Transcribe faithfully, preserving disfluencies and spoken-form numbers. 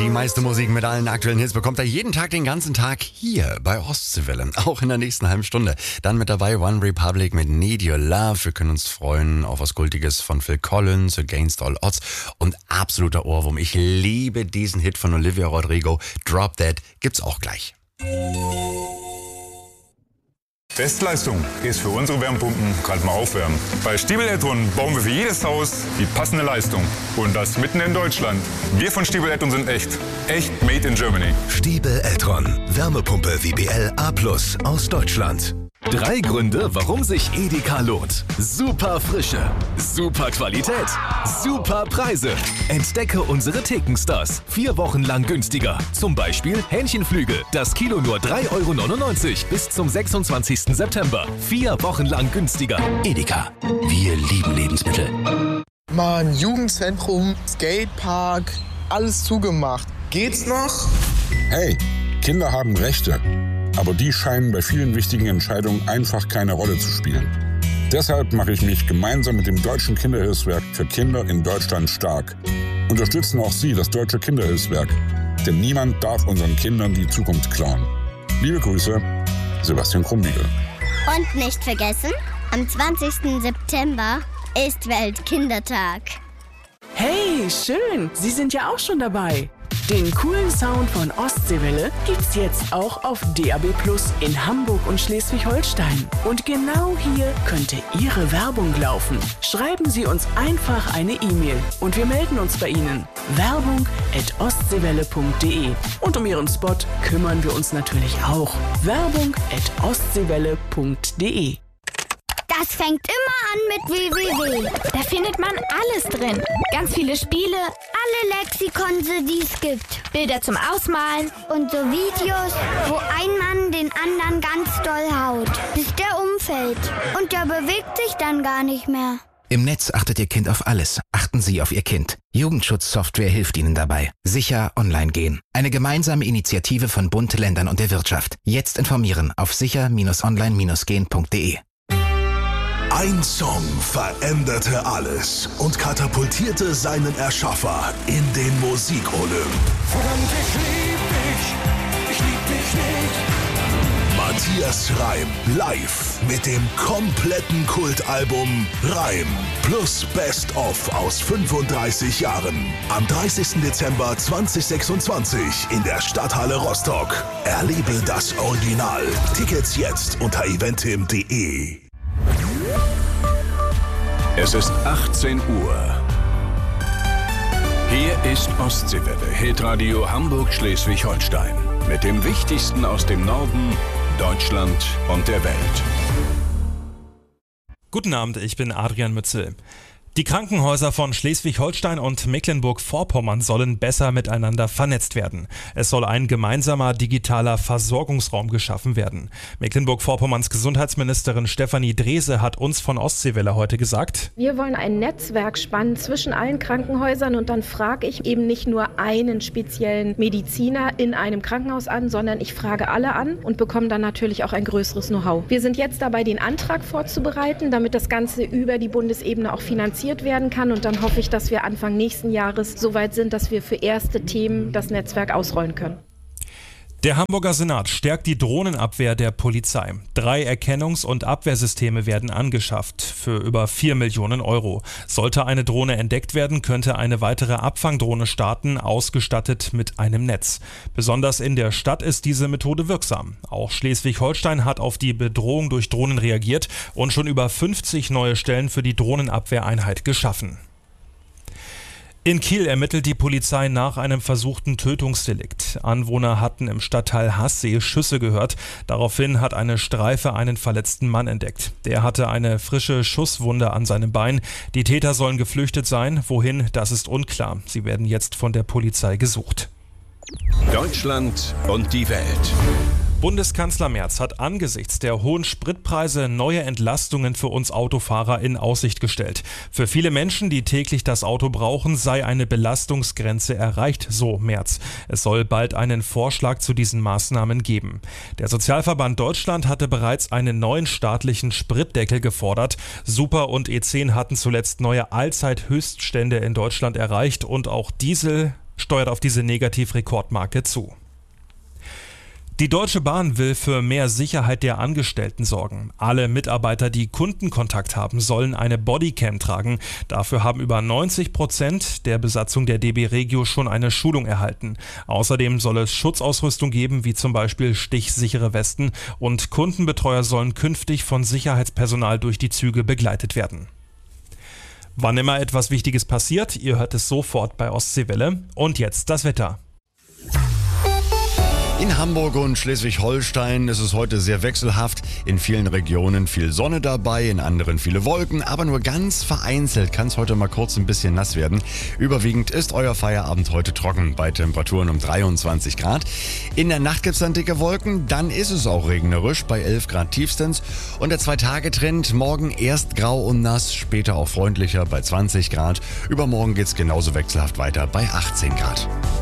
Die meiste Musik mit allen aktuellen Hits bekommt er jeden Tag, den ganzen Tag hier bei Ostseewelle. Auch in der nächsten halben Stunde. Dann mit dabei One Republic mit Need Your Love. Wir können uns freuen auf was Kultiges von Phil Collins, Against All Odds und absoluter Ohrwurm. Ich liebe diesen Hit von Olivia Rodrigo. Drop Dead gibt's auch gleich. Bestleistung ist für unsere Wärmepumpen gerade mal aufwärmen. Bei Stiebel Eltron bauen wir für jedes Haus die passende Leistung. Und das mitten in Deutschland. Wir von Stiebel Eltron sind echt. Echt made in Germany. Stiebel Eltron. Wärmepumpe W B L A plus aus Deutschland. Drei Gründe, warum sich Edeka lohnt. Super Frische, super Qualität, super Preise. Entdecke unsere Thekenstars. Vier Wochen lang günstiger. Zum Beispiel Hähnchenflügel. Das Kilo nur drei Euro neunundneunzig bis zum sechsundzwanzigsten September. Vier Wochen lang günstiger. Edeka. Wir lieben Lebensmittel. Mann, Jugendzentrum, Skatepark, alles zugemacht. Geht's noch? Hey, Kinder haben Rechte. Aber die scheinen bei vielen wichtigen Entscheidungen einfach keine Rolle zu spielen. Deshalb mache ich mich gemeinsam mit dem Deutschen Kinderhilfswerk für Kinder in Deutschland stark. Unterstützen auch Sie das Deutsche Kinderhilfswerk. Denn niemand darf unseren Kindern die Zukunft klauen. Liebe Grüße, Sebastian Krumbiegel. Und nicht vergessen, am zwanzigsten September ist Weltkindertag. Hey, schön, Sie sind ja auch schon dabei. Den coolen Sound von Ostseewelle gibt's jetzt auch auf D A B plus in Hamburg und Schleswig-Holstein. Und genau hier könnte Ihre Werbung laufen. Schreiben Sie uns einfach eine E-Mail und wir melden uns bei Ihnen. Werbung at ostseewelle punkt de. Und um Ihren Spot kümmern wir uns natürlich auch. Werbung at ostseewelle punkt de. Das fängt immer an mit www. Da findet man alles drin. Ganz viele Spiele, Alle Lexikonse, die es gibt. Bilder zum Ausmalen Und so Videos, wo ein Mann den anderen ganz doll haut, bis der umfällt. Und der bewegt sich dann gar nicht mehr. Im Netz achtet Ihr Kind auf alles. Achten Sie auf Ihr Kind. Jugendschutzsoftware hilft Ihnen dabei. Sicher online gehen. Eine gemeinsame Initiative von Bund, Ländern und der Wirtschaft. Jetzt informieren auf sicher Bindestrich online gehen punkt de. Ein Song veränderte alles und katapultierte seinen Erschaffer in den Musikolymp. Verdammt, ich lieb dich, ich lieb dich nicht. Matthias Reim live mit dem kompletten Kultalbum Reim plus Best of aus fünfunddreißig Jahren. Am dreißigsten Dezember zweitausendsechsundzwanzig in der Stadthalle Rostock. Erlebe das Original. Tickets jetzt unter eventim punkt de. Es ist achtzehn Uhr. Hier ist Ostseewelle, Hitradio Hamburg-Schleswig-Holstein. Mit dem Wichtigsten aus dem Norden, Deutschland und der Welt. Guten Abend, ich bin Adrian Mützel. Die Krankenhäuser von Schleswig-Holstein und Mecklenburg-Vorpommern sollen besser miteinander vernetzt werden. Es soll ein gemeinsamer digitaler Versorgungsraum geschaffen werden. Mecklenburg-Vorpommerns Gesundheitsministerin Stefanie Drese hat uns von Ostseewelle heute gesagt: Wir wollen ein Netzwerk spannen zwischen allen Krankenhäusern und dann frage ich eben nicht nur einen speziellen Mediziner in einem Krankenhaus an, sondern ich frage alle an und bekomme dann natürlich auch ein größeres Know-how. Wir sind jetzt dabei, den Antrag vorzubereiten, damit das Ganze über die Bundesebene auch finanziert werden kann und dann hoffe ich, dass wir Anfang nächsten Jahres so weit sind, dass wir für erste Themen das Netzwerk ausrollen können. Der Hamburger Senat stärkt die Drohnenabwehr der Polizei. Drei Erkennungs- und Abwehrsysteme werden angeschafft für über vier Millionen Euro. Sollte eine Drohne entdeckt werden, könnte eine weitere Abfangdrohne starten, ausgestattet mit einem Netz. Besonders in der Stadt ist diese Methode wirksam. Auch Schleswig-Holstein hat auf die Bedrohung durch Drohnen reagiert und schon über fünfzig neue Stellen für die Drohnenabwehreinheit geschaffen. In Kiel ermittelt die Polizei nach einem versuchten Tötungsdelikt. Anwohner hatten im Stadtteil Hassee Schüsse gehört. Daraufhin hat eine Streife einen verletzten Mann entdeckt. Der hatte eine frische Schusswunde an seinem Bein. Die Täter sollen geflüchtet sein. Wohin, das ist unklar. Sie werden jetzt von der Polizei gesucht. Deutschland und die Welt. Bundeskanzler Merz hat angesichts der hohen Spritpreise neue Entlastungen für uns Autofahrer in Aussicht gestellt. Für viele Menschen, die täglich das Auto brauchen, sei eine Belastungsgrenze erreicht, so Merz. Es soll bald einen Vorschlag zu diesen Maßnahmen geben. Der Sozialverband Deutschland hatte bereits einen neuen staatlichen Spritdeckel gefordert. Super und E zehn hatten zuletzt neue Allzeithöchststände in Deutschland erreicht und auch Diesel steuert auf diese Negativrekordmarke zu. Die Deutsche Bahn will für mehr Sicherheit der Angestellten sorgen. Alle Mitarbeiter, die Kundenkontakt haben, sollen eine Bodycam tragen. Dafür haben über neunzig Prozent der Besatzung der D B Regio schon eine Schulung erhalten. Außerdem soll es Schutzausrüstung geben, wie zum Beispiel stichsichere Westen, und Kundenbetreuer sollen künftig von Sicherheitspersonal durch die Züge begleitet werden. Wann immer etwas Wichtiges passiert, ihr hört es sofort bei Ostseewelle. Und jetzt das Wetter. In Hamburg und Schleswig-Holstein ist es heute sehr wechselhaft. In vielen Regionen viel Sonne dabei, in anderen viele Wolken, aber nur ganz vereinzelt kann es heute mal kurz ein bisschen nass werden. Überwiegend ist euer Feierabend heute trocken, bei Temperaturen um dreiundzwanzig Grad. In der Nacht gibt es dann dicke Wolken, dann ist es auch regnerisch bei elf Grad tiefstens. Und der Zwei-Tage-Trend, morgen erst grau und nass, später auch freundlicher bei zwanzig Grad. Übermorgen geht es genauso wechselhaft weiter bei achtzehn Grad.